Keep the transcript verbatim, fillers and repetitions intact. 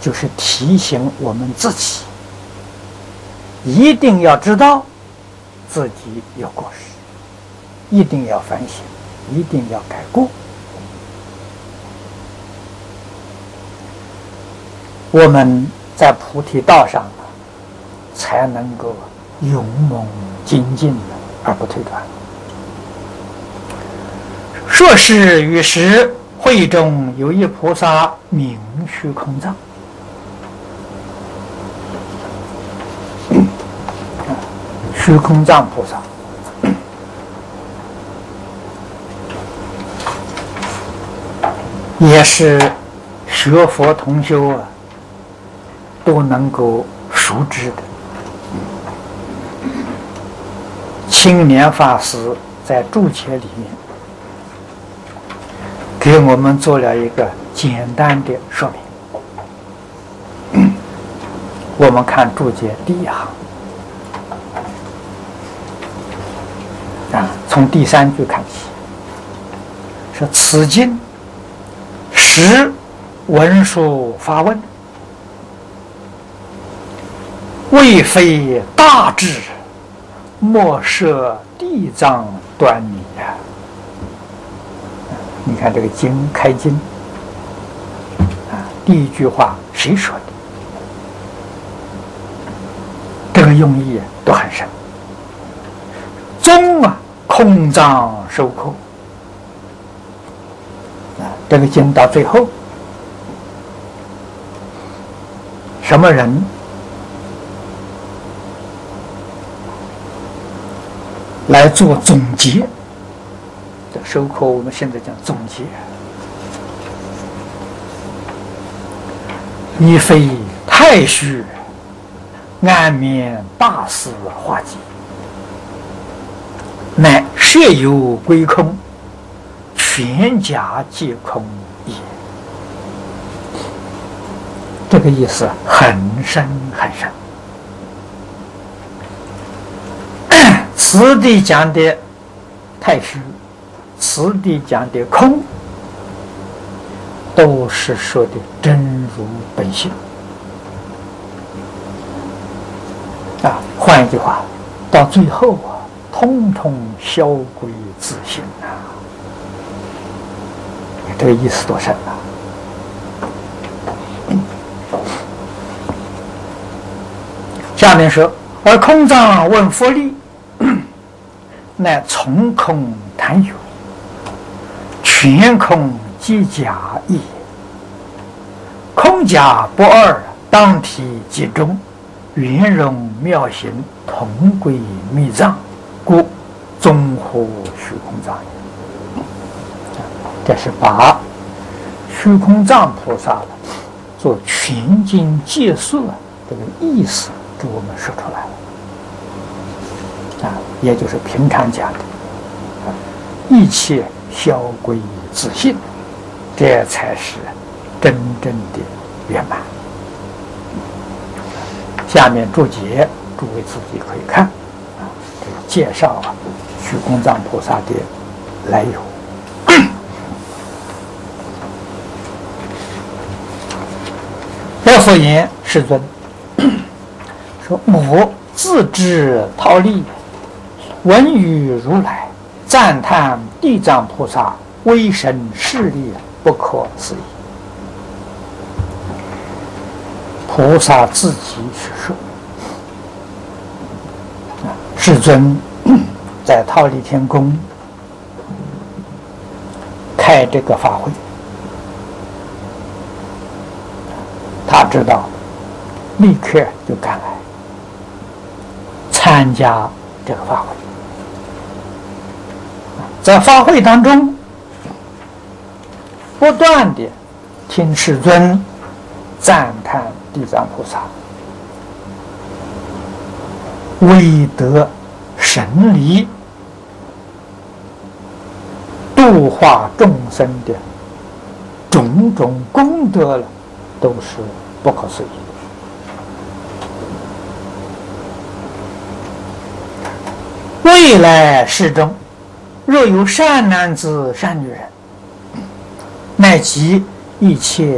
就是提醒我们自己，一定要知道自己有过失，一定要反省，一定要改过。我们在菩提道上呢，才能够勇猛精进而不退转。说是与时，会中有一菩萨名虚空藏。虚空藏菩萨也是学佛同修啊都能够熟知的。青年法师在注解里面给我们做了一个简单的说明。我们看注解第一行啊，从第三句看起，说此经实文殊发问，未非大智，莫涉地藏端倪啊！你看这个经开经啊，第一句话谁说的？这个用意都很深。宗啊，空藏收扣啊，这个经到最后，什么人来做总结？这收扣我们现在讲总结，亦非太虚，安眠大事化解，乃设有归空，全假皆空也。这个意思很深很深。此地讲的太虚，此地讲的空，都是说的真如本性啊。换一句话，到最后啊，通通销归自性啊。这个意思多深啊！下面说，而空藏问佛力，乃从空谈有，全空即假意，空假不二，当体即中，圆融妙行，同归密藏，故综合虚空藏也。这是把虚空藏菩萨的做全经解说这个意思给我们说出来了。啊，也就是平常讲的，啊，一切销归自性，这才是真正的圆满。下面注解，诸位自己可以看，啊，这个介绍啊，虚空藏菩萨的来由。佛所言，世尊，说我自知忉利。闻于如来赞叹地藏菩萨威神势力不可思议。菩萨自己是说，世尊在忉利天宫开这个法会，他知道，立刻就赶来参加这个法会。在法会当中，不断的听世尊赞叹地藏菩萨威德神力度化众生的种种功德了，都是不可思议的。未来世中，若有善男子善女人，乃及一切